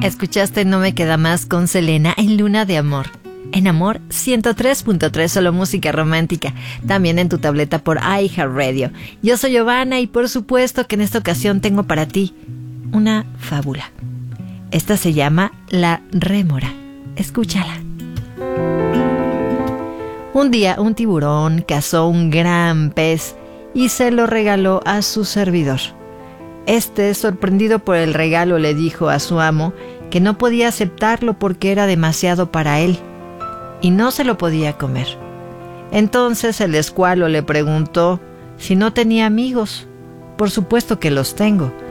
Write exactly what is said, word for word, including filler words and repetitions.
Escuchaste No me queda más con Selena en Luna de Amor. En Amor ciento tres punto tres, solo música romántica. También en tu tableta por iHeartRadio. Yo soy Giovanna y por supuesto que en esta ocasión tengo para ti una fábula. Esta se llama La Rémora. Escúchala. Un día un tiburón cazó un gran pez y se lo regaló a su servidor. Este, sorprendido por el regalo, le dijo a su amo que no podía aceptarlo porque era demasiado para él y no se lo podía comer. Entonces el escualo le preguntó si no tenía amigos. Por supuesto que los tengo,